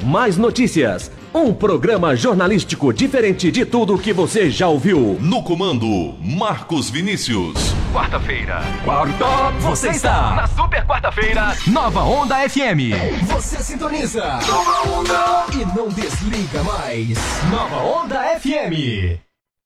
mais notícias. Um programa jornalístico diferente de tudo que você já ouviu. No comando, Marcos Vinícius. Quarta-feira. Você está Na Super Quarta-feira. Nova Onda FM. Você sintoniza Nova Onda e não desliga mais. Nova Onda FM.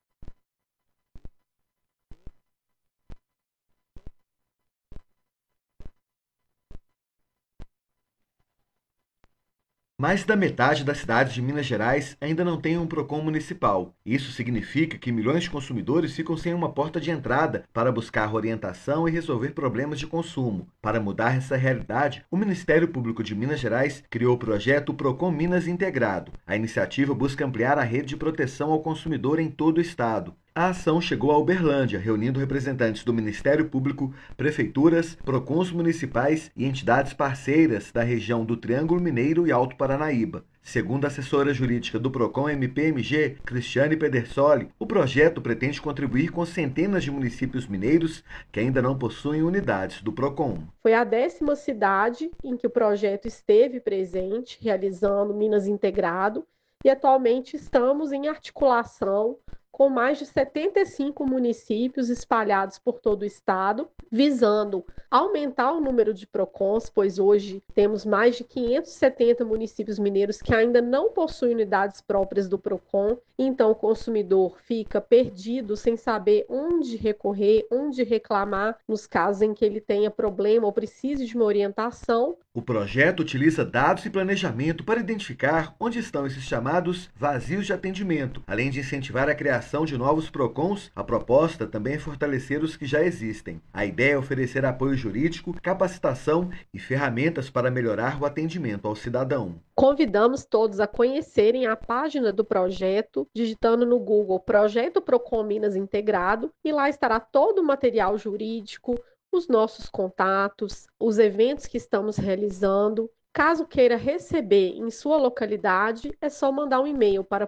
Mais da metade das cidades de Minas Gerais ainda não tem um PROCON municipal. Isso significa que milhões de consumidores ficam sem uma porta de entrada para buscar orientação e resolver problemas de consumo. Para mudar essa realidade, o Ministério Público de Minas Gerais criou o projeto PROCON Minas Integrado. A iniciativa busca ampliar a rede de proteção ao consumidor em todo o estado. A ação chegou a Uberlândia, reunindo representantes do Ministério Público, prefeituras, PROCONs municipais e entidades parceiras da região do Triângulo Mineiro e Alto Paranaíba. Segundo a assessora jurídica do PROCON MPMG, Cristiane Pedersoli, o projeto pretende contribuir com centenas de municípios mineiros que ainda não possuem unidades do PROCON. Foi a 10ª cidade em que o projeto esteve presente, realizando Minas Integrado, e atualmente estamos em articulação com mais de 75 municípios espalhados por todo o estado, visando aumentar o número de PROCONs, pois hoje temos mais de 570 municípios mineiros que ainda não possuem unidades próprias do PROCON, então o consumidor fica perdido sem saber onde recorrer, onde reclamar, nos casos em que ele tenha problema ou precise de uma orientação. O projeto utiliza dados e planejamento para identificar onde estão esses chamados vazios de atendimento. Além de incentivar a criação de novos PROCONs, a proposta também é fortalecer os que já existem. A ideia é oferecer apoio jurídico, capacitação e ferramentas para melhorar o atendimento ao cidadão. Convidamos todos a conhecerem a página do projeto, digitando no Google Projeto PROCON Minas Integrado, e lá estará todo o material jurídico, os nossos contatos, os eventos que estamos realizando. Caso queira receber em sua localidade, é só mandar um e-mail para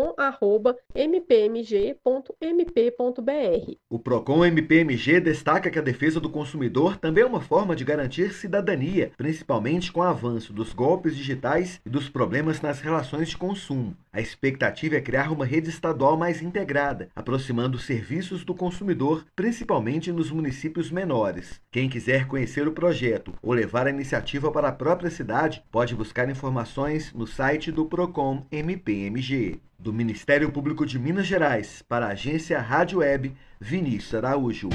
procon@mpmg.mp.br. O PROCON MPMG destaca que a defesa do consumidor também é uma forma de garantir cidadania, principalmente com o avanço dos golpes digitais e dos problemas nas relações de consumo. A expectativa é criar uma rede estadual mais integrada, aproximando os serviços do consumidor, principalmente nos municípios menores. Quem quiser conhecer o projeto ou levar a iniciativa para a própria cidade, pode buscar informações no site do PROCON MPMG. Do Ministério Público de Minas Gerais, para a agência Rádio Web, Vinícius Araújo.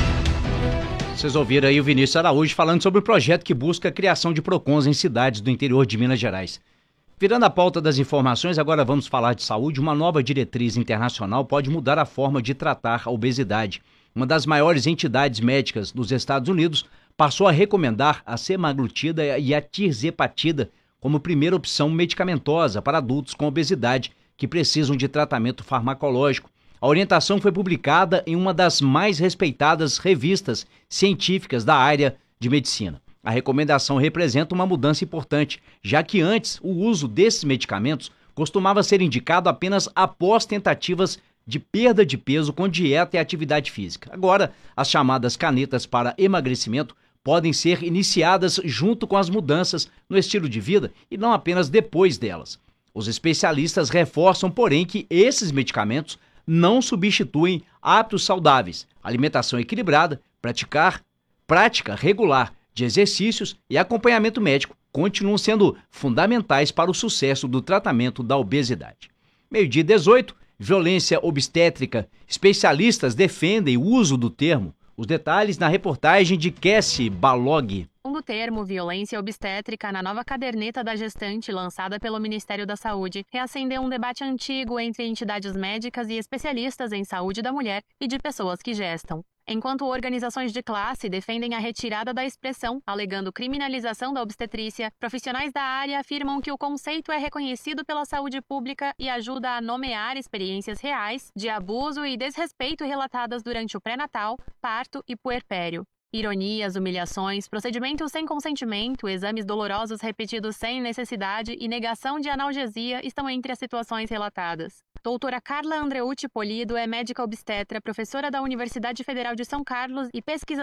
Vocês ouviram aí o Vinícius Araújo falando sobre o projeto que busca a criação de PROCONs em cidades do interior de Minas Gerais. Virando a pauta das informações, agora vamos falar de saúde. Uma nova diretriz internacional pode mudar a forma de tratar a obesidade. Uma das maiores entidades médicas dos Estados Unidos passou a recomendar a semaglutida e a tirzepatida como primeira opção medicamentosa para adultos com obesidade que precisam de tratamento farmacológico. A orientação foi publicada em uma das mais respeitadas revistas científicas da área de medicina. A recomendação representa uma mudança importante, já que antes o uso desses medicamentos costumava ser indicado apenas após tentativas de perda de peso com dieta e atividade física. Agora, as chamadas canetas para emagrecimento podem ser iniciadas junto com as mudanças no estilo de vida e não apenas depois delas. Os especialistas reforçam, porém, que esses medicamentos não substituem hábitos saudáveis, alimentação equilibrada, prática regular de exercícios e acompanhamento médico continuam sendo fundamentais para o sucesso do tratamento da obesidade. 12h18, violência obstétrica. Especialistas defendem o uso do termo. Os detalhes na reportagem de Cassie Balog. O termo violência obstétrica na nova caderneta da gestante lançada pelo Ministério da Saúde reacendeu um debate antigo entre entidades médicas e especialistas em saúde da mulher e de pessoas que gestam. Enquanto organizações de classe defendem a retirada da expressão, alegando criminalização da obstetrícia, profissionais da área afirmam que o conceito é reconhecido pela saúde pública e ajuda a nomear experiências reais de abuso e desrespeito relatadas durante o pré-natal, parto e puerpério. Ironias, humilhações, procedimentos sem consentimento, exames dolorosos repetidos sem necessidade e negação de analgesia estão entre as situações relatadas. Doutora Carla Andreucci Polido é médica obstetra, professora da Universidade Federal de São Carlos e pesquisadora